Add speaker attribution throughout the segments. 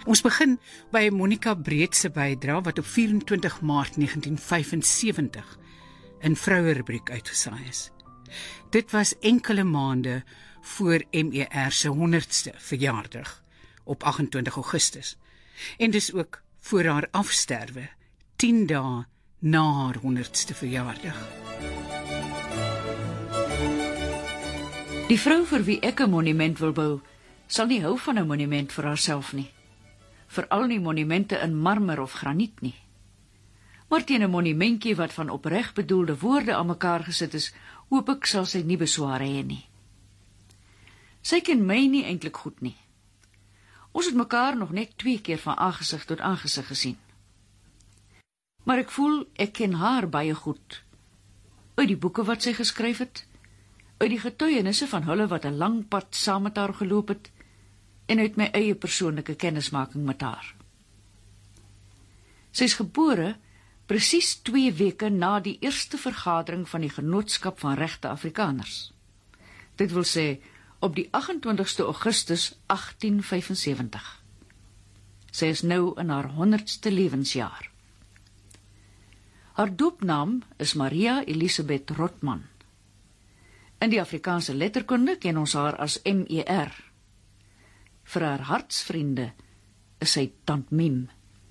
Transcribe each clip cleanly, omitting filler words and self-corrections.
Speaker 1: Ons begin by Monica Breed se bydrae wat op 24 Maart 1975 in Vrouerubriek uitgesaai is. Dit was enkele maande voor MER se 100ste verjaardag op 28 Augustus en dis ook voor haar afsterwe 10 dae na haar 100ste verjaardag.
Speaker 2: Die vrou vir wie ek 'n monument wil bou, sal nie hou van 'n monument vir haarself nie. Veral nie monumente in marmer of graniet nie. Maar teen 'n monumentjie wat van opreg bedoelde woorde aan mekaar gesit is, hoop ek sal sy nie besware hê nie. Sy ken my nie eintlik goed nie. Ons het mekaar nog net 2 keer van aangesig tot aangesig gesien. Maar ek voel ek ken haar baie goed. Uit die boeke wat sy geskryf het, uit die getuienisse van hulle wat 'n lang pad saam met haar geloop het, en uit my eie persoonlike kennismaking met haar. Sy is gebore presies 2 weke na die eerste vergadering van die Genootskap van Regte Afrikaners. Dit wil sê, op die 28ste Augustus 1875. Sy is nou in haar 100ste lewensjaar. Haar doopnaam is Maria Elisabeth Rotman. In die Afrikaanse letterkunde ken ons haar as MER. Vir haar hartsvriende is sy Tant Miem.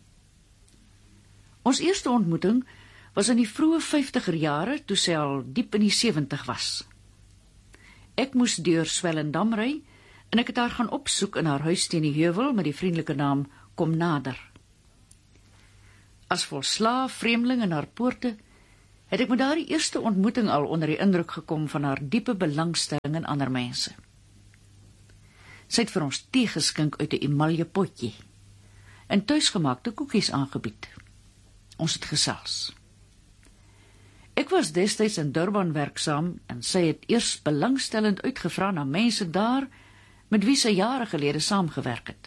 Speaker 2: Ons eerste ontmoeting was in die vroeë 50er jare, toe sy al diep in die 70 was. Ek moes deur Swellendam ry, en ek het haar gaan opsoek in haar huis teen die heuwel met die vriendelike naam Kom Nader. As volslaaf vreemdeling in haar poorte, het ek met daar die eerste ontmoeting al onder die indruk gekom van haar diepe belangstelling in ander mense. Sy het vir ons tee geskink uit 'n emalje potjie en tuisgemaakte koekies aangebied. Ons het gesels. Ek was destyds in Durban werksaam en sy het eers belangstellend uitgevra na mense daar met wie sy jare gelede saamgewerk het.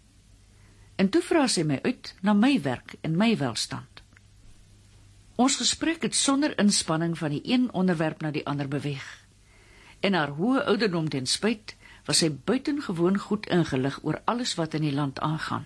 Speaker 2: En toe vra sy my uit na my werk en my welstand. Ons gesprek het sonder inspanning van die een onderwerp na die ander beweeg. En haar hoë ouderdom ten spyt was sy buitengewoon goed ingelig oor alles wat in die land aangaan.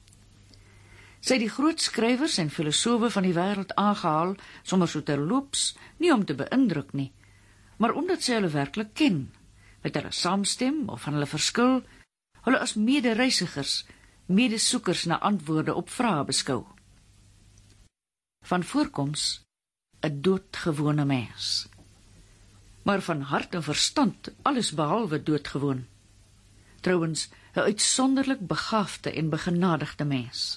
Speaker 2: Sy het die groot skrywers en filosowe van die wêreld aangehaal, sommer so terloops, nie om te beïndruk nie, maar omdat sy hulle werklik ken, met hulle saamstem of van hulle verskil, hulle as medereisigers, medesoekers na antwoorde op vrae beskou. Van voorkoms 'n doodgewone mens, maar van hart en verstand alles behalwe doodgewoon. Trouwens, 'n uitsonderlik begaafde en begenadigde mens.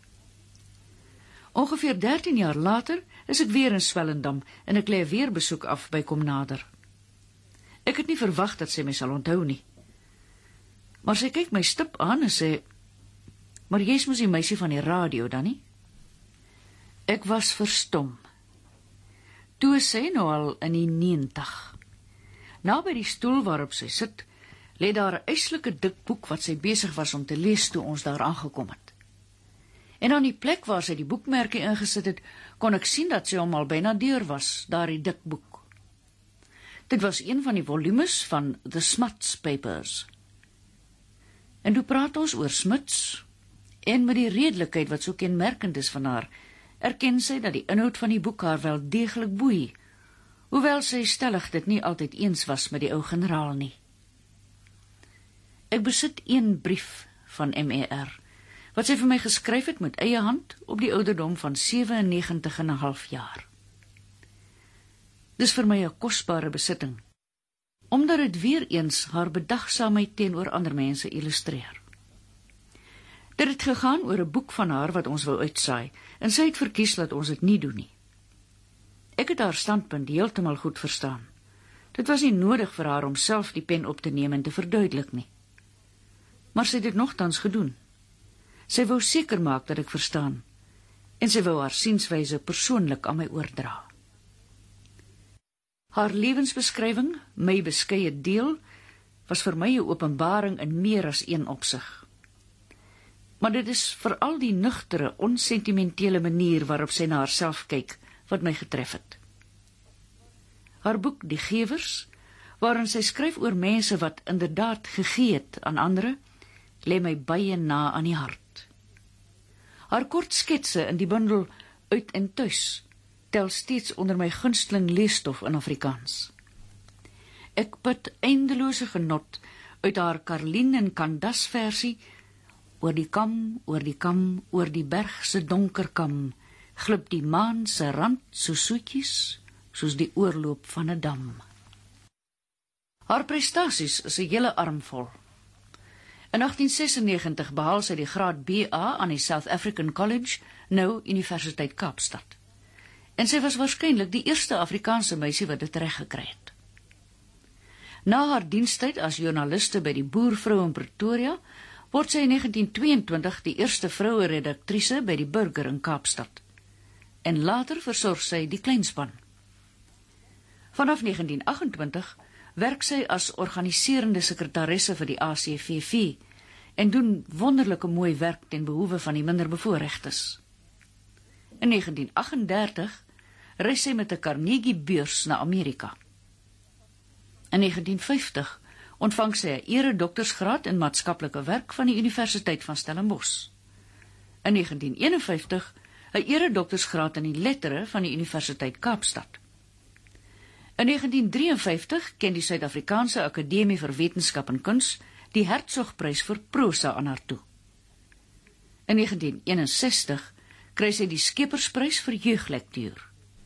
Speaker 2: Ongeveer 13 jaar later is ek weer in Swellendam en ek lê weer besoek af by Kom Nader. Ek het nie verwag dat sy my sal onthou nie. Maar sy kyk my stip aan en sê, "Maar jy's mos die meisie van die radio dan nie?" Ek was verstom. Toe is sy nou al in die 90. Na by die stoel waarop sy sit, lê daar 'n yslike dik boek wat sy besig was om te lees toe ons daar aangekom het. En aan die plek waar sy die boekmerkie ingesit het, kon ek sien dat sy hom al byna deur was, daardie dik boek. Dit was een van die volumes van The Smuts Papers. En toe praat ons oor Smuts, en met die redelikheid wat so kenmerkend is van haar, erken sy dat die inhoud van die boek haar wel deeglik boei, hoewel sy stellig dit nie altyd eens was met die ou generaal nie. Ek besit een brief van MER, wat sy vir my geskryf het met eie hand op die ouderdom van 97,5 jaar. Dis vir my 'n kosbare besitting, omdat dit weer eens haar bedagsaamheid teenoor ander mense illustreer. Dit het gegaan oor 'n boek van haar wat ons wou uitsaai, en sy het verkies dat ons dit nie doen nie. Ek het haar standpunt heeltemal goed verstaan. Dit was nie nodig vir haar om self die pen op te neem en te verduidelik nie. Maar sy het dit nogtans gedoen. Sy wou seker maak dat ek verstaan, en sy wou haar sienswyse persoonlik aan my oordra. Haar lewensbeskrywing, my beskeie deel, was vir my 'n openbaring in meer as een opsig. Maar dit is veral die nugtere, onsentimentele manier waarop sy na haarself kyk, wat my getref het. Haar boek Die Gewers, waarin sy skryf oor mense wat inderdaad gegee het aan ander, lê my baie na aan die hart. Haar kort sketse in die bundel Uit en Tuis tel steeds onder my gunsteling leesstof in Afrikaans. Ek put eindelose genot uit haar Karlien en Candas versie, oor die kam, oor die berg se donker kam, glip die maan se rand so soetjies, soos die oorloop van 'n dam. Haar prestasies is 'n hele armvol. In 1896 behaal sy die graad BA aan die South African College, nou Universiteit Kaapstad. En sy was waarskynlik die eerste Afrikaanse meisie wat dit reg gekry het. Na haar dienstyd as joernaliste by die Boervrou in Pretoria, word sy in 1922 die eerste vroue redaktrise by die Burger in Kaapstad. En later versorg sy die kleinspan. Vanaf 1928 werk sy as organiserende sekretaresse vir die ACVV en doen wonderlike mooi werk ten behoewe van die minderbevoorregtes. In 1938 reis sy met 'n Carnegie-beurs na Amerika. In 1950 ontvang sy 'n ere-doktorsgraad in maatskaplike werk van die Universiteit van Stellenbosch. In 1951 'n ere-doktorsgraad in die lettere van die Universiteit Kaapstad. In 1953 ken die Suid-Afrikaanse Akademie vir Wetenskap en Kuns die Hertzogprys vir prosa aan haar toe. In 1961 kry sy die Skepersprys vir jeuglektuur.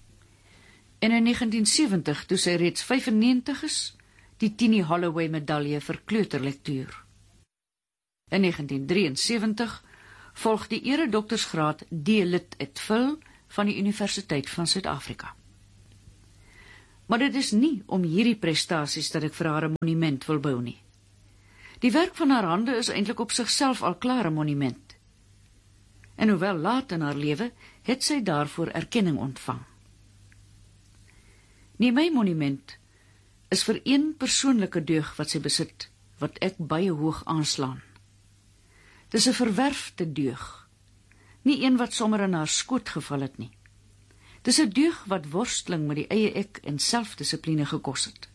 Speaker 2: En in 1970, toe sy reeds 95 is, die Tini Holloway medalje vir kleuterlektuur. In 1973 volg die ere-doktorsgraad D.Litt et Vul van die Universiteit van Suid-Afrika. Maar dit is nie om hierdie prestasies dat ek vir haar 'n monument wil bou nie. Die werk van haar hande is eintlik op sigself al klaar 'n monument. En hoewel laat in haar lewe, het sy daarvoor erkenning ontvang. Nie my monument is vir een persoonlike deug wat sy besit, wat ek baie hoog aanslaan. Dis 'n verwerfde deug, nie een wat sommer in haar skoot geval het nie. Dis 'n deug wat worsteling met die eie ek en selfdissipline gekos het.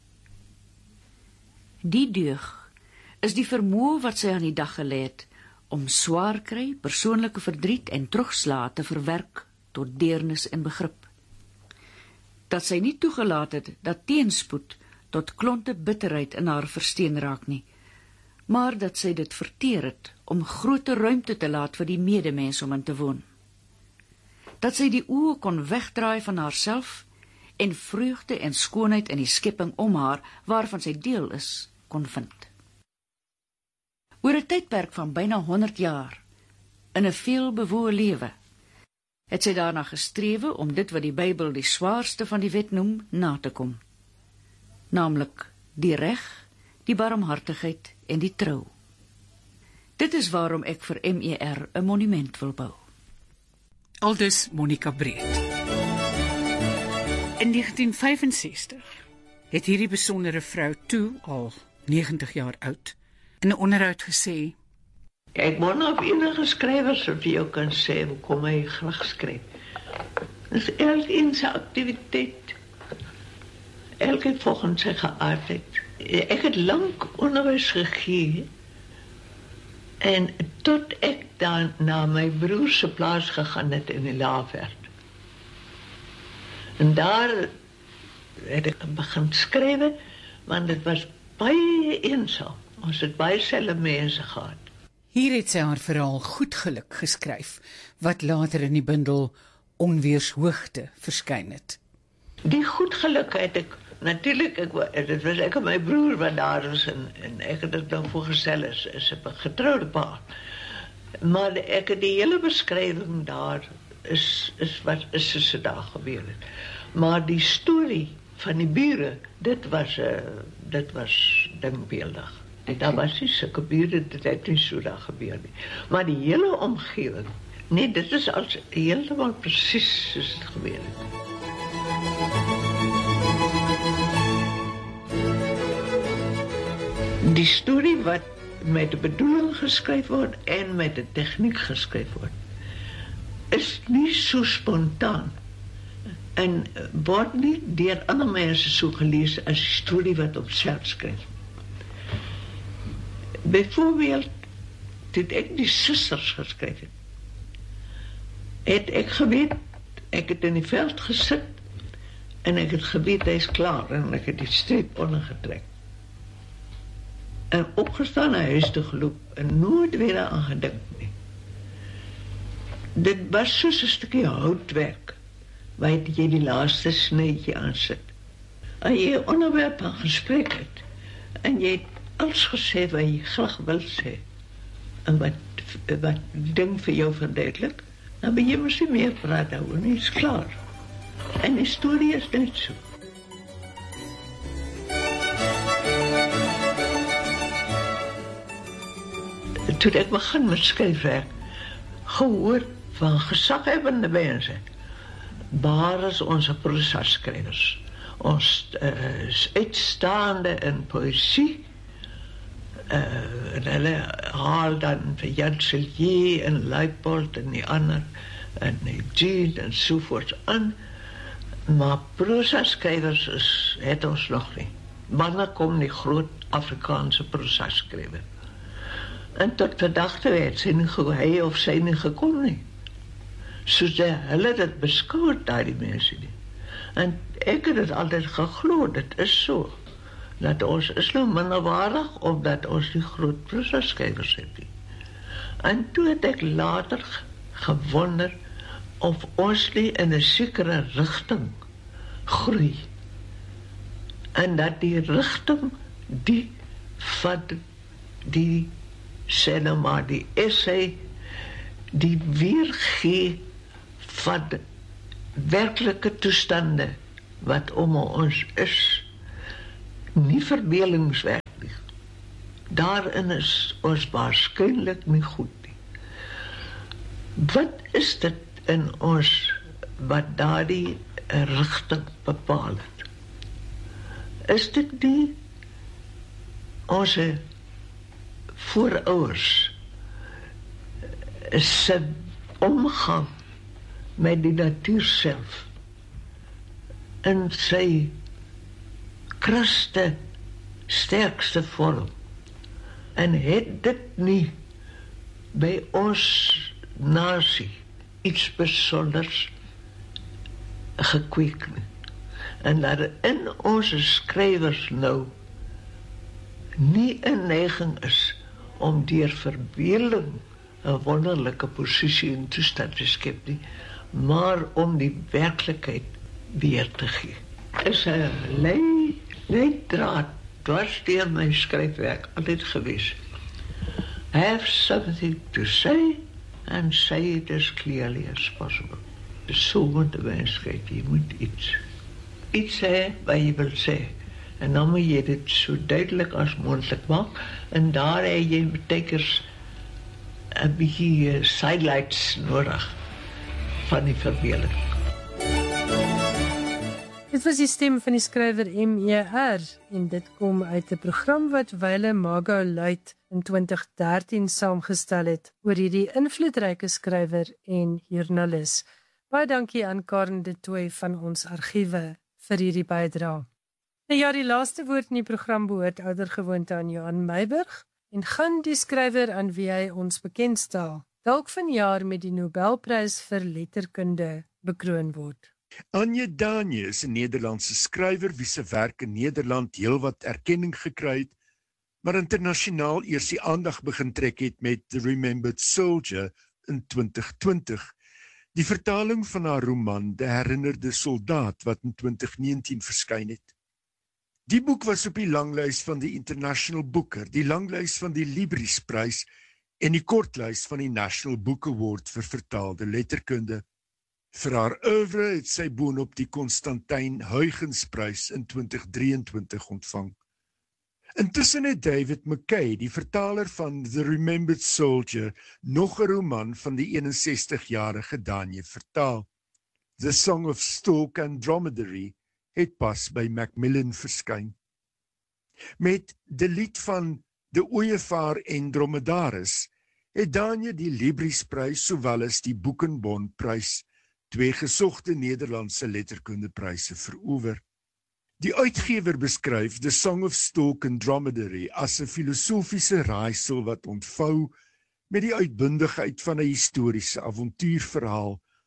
Speaker 2: Die deug is die vermoë wat sy aan die dag gelê het om swaar kry, persoonlike verdriet en terugslae te verwerk tot deernis en begrip. Dat sy nie toegelaat het dat teenspoed tot klonte bitterheid in haar versteen raak nie, maar dat sy dit verteer het om groter ruimte te laat vir die medemens om in te woon. Dat sy die oë kon wegdraai van haarself en vreugde en skoonheid in die skepping om haar, waarvan sy deel is, kon vind. Oor 'n tydperk van byna 100 jaar, in 'n veelbewoë lewe, het sy daarna gestrewe om dit wat die Bybel die swaarste van die wet noem, na te kom. Naamlik die reg, die barmhartigheid en die trou. Dit is waarom ek vir MER 'n monument wil bou.
Speaker 1: Aldus Monica Breed. In 1965 het hierdie besondere vrou, toe al 90 jaar oud, in 'n onderhoud gesê:
Speaker 3: Ek wonder of enige skrywers vir jou kan sê hoekom hy graag skryf. Dis elkeen se aktiwiteit, elke volgens sy geaardheid. Ek het lank onderwys gegee en tot ek dan na my broer se plaas gegaan het in die Laagveld. En daar het ek begin skryf, want dit was baie eensaam. Ons het baie selfe mense gehad.
Speaker 1: Hier het sy haar verhaal Goed Geluk geskryf, wat later in die bundel Onweershoogte verskyn het.
Speaker 3: Die Goed Geluk het ek, natuurlijk, dit was ek en my broer wat daar is, en ek het dit nou voorgestel is 'n getrouwde paar. Maar ek het die hele beskrywing daar, is wat is er daar gebeur het. Maar die storie van die bure, dit was denkbeeldig. Daar was nie sulke bure, dit het nie so daar gebeur nie. Maar die hele omgewing, nee, dit is als heeltemal presies soos het gebeur het. Die storie wat met de bedoeling geskryf word en met de tegniek geskryf word, is nie so spontaan en word nie deur ander mense so gelees as die storie wat op self skryf. Bijvoorbeeld, dit ek die Susters geskryf het, het ek geweet, ek het in die veld gesit en ek het geweet hy is klaar en ek het die streep ondergetrek. En opgestaan na huis toe geloop en nooit weer aan gedink nie. Dit was soos 'n stukkie houtwerk waar jy die laaste snytjie aan sit. En jy 'n onderwerp aan gesprek het en jy het alles gesê wat jy graag wil sê en wat die ding vir jou verduidelik, dan ben jy mos nie meer praat daaroor nie, is klaar. En die storie is net so. Toen ek begin met skryfwerk, gehoor van gezaghebbende mense, waar is onze proza-skrywers, ons uitstaande in poëzie, en hulle haal dan vir Jan Silje en Leipold en die ander, en Jean en sovoorts aan, maar proza-skrywers het ons nog nie. Wanneer kom die groot Afrikaanse proza-skrywer? En tot vandag toe het hy of sy nie gekom nie. Soos hulle dit beskou, die mense nie. En ek het dit altyd geglo, dit is so. Dat ons is nou minderwaardig, omdat ons die groot proza-skrywers het nie. En toe het ek later gewonder of ons nie in 'n sekere rigting groei. En dat die rigting die van die sê nou maar die essay die weergee van werklike toestande wat om ons is, nie verbeelingswerk nie. Daarin is ons waarskynlik nie goed nie. Wat is dit in ons wat daardie rigting bepaal het? Is dit nie ons voorouers se omgang met die natuur self in sy kraste, sterkste vorm, en het dit nie by ons nasie iets besonders gekweek nie, en dat in ons skrywers nou nie 'n neiging is om deur verbeelding 'n wonderlike posisie en toestand te skep nie, maar om die werklikheid weer te gee. Is 'n leidraad dwars deur my skryfwerk altyd gewees. Have something to say and say it as clearly as possible. So moet die mens kyk, jy moet iets sê wat jy wil sê. En dan moet jy dit so duidelik as moontlik maak, en daar het jy betekers 'n bietjie sidelights nodig van die verbeelding.
Speaker 4: Dit was die stem van die skrywer M.E.R. en dit kom uit 'n program wat Wyle Mago Luit in 2013 saamgestel het oor hierdie invloedryke skrywer en joernalis. Baie dankie aan Karen de Tooy van ons argiewe vir hierdie bydrae. Nou ja, die laaste woord in die program behoort oudergewoonte aan Johan Meiburg en gaan die skrywer aan wie hy ons bekend stel, dalk vanjaar met die Nobelprys vir letterkunde bekroon word.
Speaker 5: Anja Danje is 'n Nederlandse skrywer wie se werk in Nederland heelwat erkenning gekry het, maar internasionaal eers die aandag begin trek het met The Remembered Soldier in 2020. Die vertaling van haar roman De Herinnerde Soldaat wat in 2019 verskyn het. Die boek was op die langlys van die International Booker, die langlys van die Librisprys en die kortlys van die National Book Award vir vertaalde letterkunde. Vir haar oeuvre het sy boonop die Constantijn Huygens-prys in 2023 ontvang. Intussen het David McKay, die vertaler van The Remembered Soldier, nog 'n roman van die 61-jarige Danje vertaal. The Song of Stork and Dromedary het pas by Macmillan verskyn. Met die lied van De Ooievaar en Dromedaris het Danje die Librisprys sowel as die Boekenbondprys, twee gesogte Nederlandse letterkundepryse verower. Die uitgewer beskryf The Song of Stork and Dromedary as 'n filosofiese raaisel wat ontvou met die uitbundigheid van 'n historiese avontuurverhaal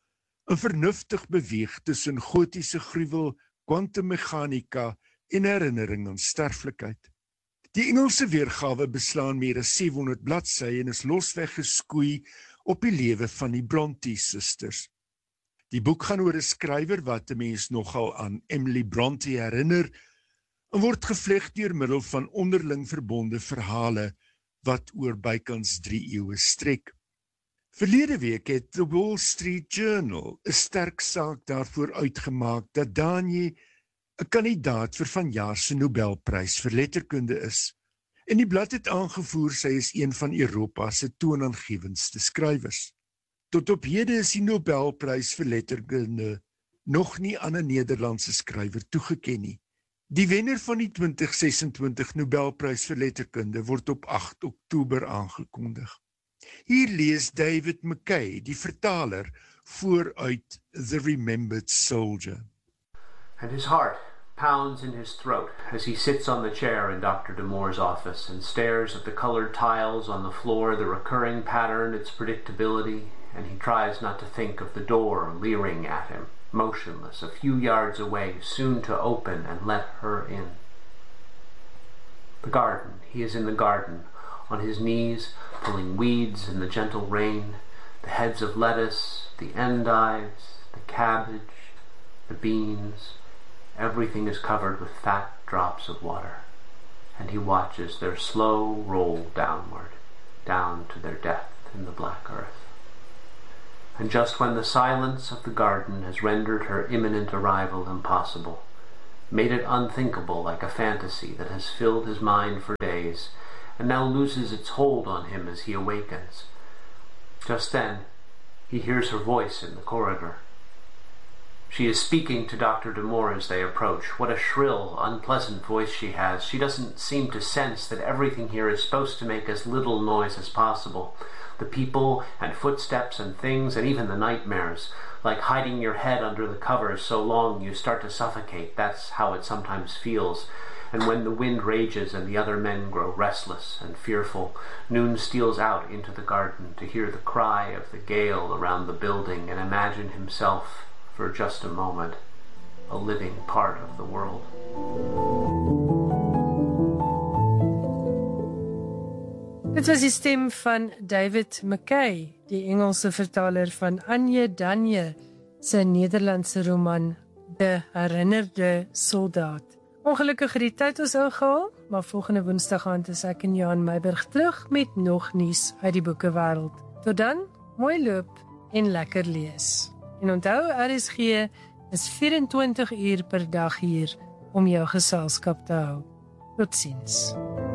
Speaker 5: en vernuftig beweeg tussen gotiese gruwel, kwantummechanika en herinnering aan sterflikheid. Die Engelse weergawe beslaan meer as 700 bladsye en is losweg geskoei op die lewe van die Brontë-susters. Die boek gaan oor 'n skrywer wat 'n mens nogal aan Emily Brontë herinner en word gevleg deur middel van onderling verbonde verhale wat oor bykans 3 eeue strek. Verlede week het The Wall Street Journal 'n sterk saak daarvoor uitgemaak dat Danje 'n kandidaat vir vanjaar se Nobelprys vir letterkunde is. En die blad het aangevoer sy is een van Europa se toonaangewendste skrywers. Tot op hede is die Nobelprys vir letterkunde nog nie aan 'n Nederlandse skrywer toegeken nie. Die wenner van die 2026 Nobelprys vir letterkunde word op 8 Oktober aangekondig. Hier lees David McKay, die vertaler, vooruit The Remembered Soldier.
Speaker 6: And his heart pounds in his throat as he sits on the chair in Dr. Damore's office and stares at the colored tiles on the floor, the recurring pattern, its predictability, and he tries not to think of the door leering at him, motionless, a few yards away, soon to open and let her in. The garden. He is in the garden, on his knees, pulling weeds in the gentle rain, the heads of lettuce, the endives, the cabbage, the beans. Everything is covered with fat drops of water, and he watches their slow roll downward, down to their death in the black earth. And just when the silence of the garden has rendered her imminent arrival impossible, made it unthinkable like a fantasy that has filled his mind for days, and now loses its hold on him as he awakens, just then he hears her voice in the corridor. She is speaking to Dr. Damore as they approach. What a shrill, unpleasant voice she has. She doesn't seem to sense that everything here is supposed to make as little noise as possible. The people and footsteps and things and even the nightmares, like hiding your head under the covers so long you start to suffocate. That's how it sometimes feels. And when the wind rages and the other men grow restless and fearful, Noon steals out into the garden to hear the cry of the gale around the building and imagine himself, for just a moment, a living part of the world.
Speaker 4: Dit was die stem van David McKay, die Engelse vertaler van Anje Danje se Nederlandse roman De Herinnerde Soldaat. Ongelukkig het die tyd ons ingehaal, maar volgende Woensdag aand is ek en Johan Meiburg terug met nog nuus uit die boekewêreld. Tot dan, mooi loop en lekker lees. En onthou, RSG is 24 uur per dag hier om jou geselskap te hou. Totsiens.